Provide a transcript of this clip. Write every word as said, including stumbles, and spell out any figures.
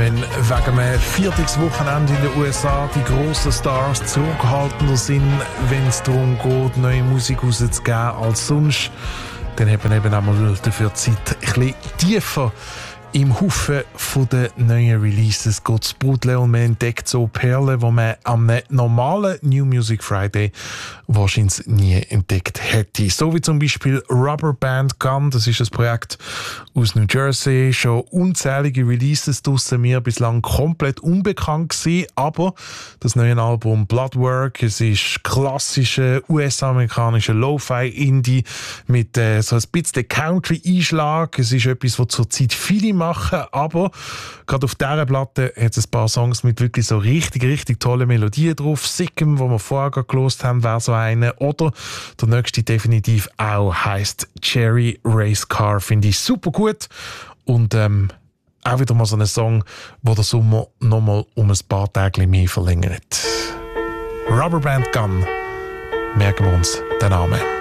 wenn wegen einem Viertagswochenende in den U S A die grossen Stars zurückhaltender sind, wenn es darum geht, neue Musik rauszugeben als sonst, dann hat man eben auch mal dafür Zeit, ein bisschen tiefer im Haufen der neuen Releases geht zu buddeln und man entdeckt so Perlen, die man am normalen New Music Friday wahrscheinlich nie entdeckt hätte. So wie zum Beispiel Rubber Band Gun, das ist ein Projekt aus New Jersey, schon unzählige Releases draussen, mir bislang komplett unbekannt gewesen, aber das neue Album Bloodwork, es ist klassischer U S-amerikanischer Lo-Fi-Indie mit äh, so ein bisschen Country-Einschlag. Es ist etwas, was zurzeit viele machen, aber gerade auf dieser Platte hat es ein paar Songs mit wirklich so richtig, richtig tollen Melodien drauf. Sickem, wo wir vorher gerade gehört haben, wäre so eine. Oder der nächste definitiv auch, heisst Cherry Race Car. Finde ich super gut. Und ähm, auch wieder mal so ein Song, wo der Sommer nochmal um ein paar Tage mehr verlängert. Rubber Band Gun. Merken wir uns den Namen.